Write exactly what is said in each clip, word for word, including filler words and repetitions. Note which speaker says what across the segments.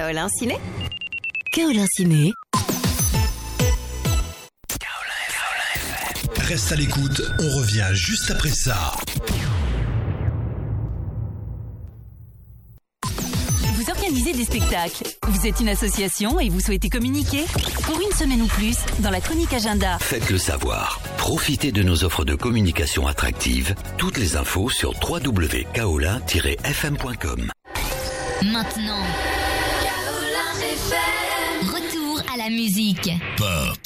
Speaker 1: Kaolin Ciné.
Speaker 2: Kaolin Ciné.
Speaker 3: Reste à l'écoute, on revient juste après ça.
Speaker 2: Vous organisez des spectacles, vous êtes une association et vous souhaitez communiquer? Pour une semaine ou plus, dans la chronique agenda.
Speaker 4: Faites-le savoir. Profitez de nos offres de communication attractives. Toutes les infos sur w w w point kaolin tiret f m point com.
Speaker 5: Maintenant, retour à la musique.
Speaker 3: Pop.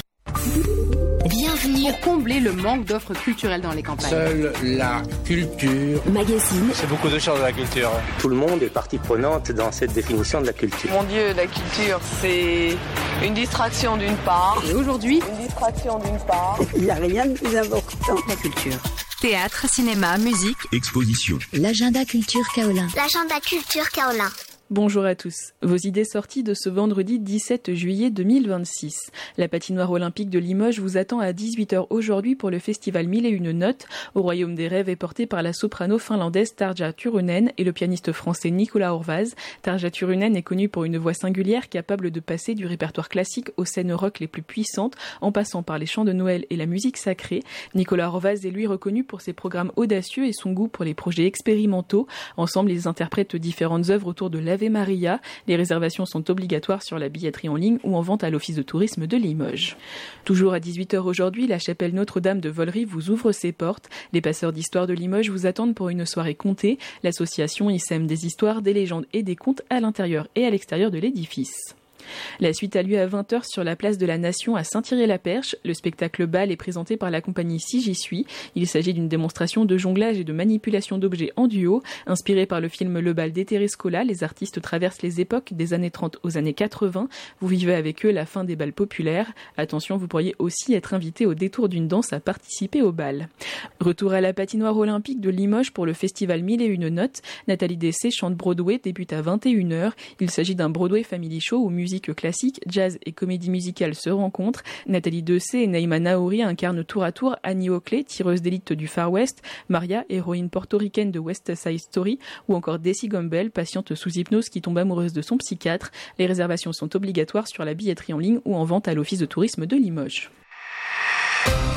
Speaker 5: Bienvenue.
Speaker 6: Pour combler le manque d'offres culturelles dans les campagnes.
Speaker 7: Seule la culture.
Speaker 2: Magazine.
Speaker 8: C'est beaucoup de choses de la culture.
Speaker 9: Tout le monde est partie prenante dans cette définition de la culture.
Speaker 10: Mon Dieu, la culture, c'est une distraction d'une part.
Speaker 6: Et aujourd'hui,
Speaker 10: une distraction d'une part.
Speaker 11: Il n'y a rien de plus important que la culture.
Speaker 1: Théâtre, cinéma, musique,
Speaker 3: Exposition.
Speaker 5: L'agenda culture Kaolin.
Speaker 12: L'agenda culture Kaolin.
Speaker 13: Bonjour à tous. Vos idées sorties de ce vendredi dix-sept juillet deux mille vingt-six. La patinoire olympique de Limoges vous attend à dix-huit heures aujourd'hui pour le festival Mille et une notes au Royaume des rêves et porté par la soprano finlandaise Tarja Turunen et le pianiste français Nicolas Horvaz. Tarja Turunen est connue pour une voix singulière capable de passer du répertoire classique aux scènes rock les plus puissantes en passant par les chants de Noël et la musique sacrée. Nicolas Horvaz est lui reconnu pour ses programmes audacieux et son goût pour les projets expérimentaux. Ensemble, ils interprètent différentes œuvres autour de l'Ave Maria. Les réservations sont obligatoires sur la billetterie en ligne ou en vente à l'Office de tourisme de Limoges. Toujours à dix-huit heures aujourd'hui, la chapelle Notre-Dame de Vollery vous ouvre ses portes. Les passeurs d'histoire de Limoges vous attendent pour une soirée contée. L'association y sème des histoires, des légendes et des contes à l'intérieur et à l'extérieur de l'édifice. La suite a lieu à vingt heures sur la place de la Nation à Saint-Thierry-la-Perche. Le spectacle Bal est présenté par la compagnie Si J'y suis. Il s'agit d'une démonstration de jonglage et de manipulation d'objets en duo. Inspiré par le film Le Bal d'Etere Scola, les artistes traversent les époques des années trente aux années quatre-vingts. Vous vivez avec eux la fin des bals populaires. Attention, vous pourriez aussi être invité au détour d'une danse à participer au bal. Retour à la patinoire olympique de Limoges pour le festival Mille et une notes. Nathalie Dessay chante Broadway, débute à vingt et une heures. Il s'agit d'un Broadway Family Show où musique classique, jazz et comédie musicale se rencontrent. Nathalie Dessay et Naïma Naouri incarnent tour à tour Annie Oakley, tireuse d'élite du Far West, Maria, héroïne portoricaine de West Side Story, ou encore Desi Gumbel, patiente sous hypnose qui tombe amoureuse de son psychiatre. Les réservations sont obligatoires sur la billetterie en ligne ou en vente à l'Office de tourisme de Limoges.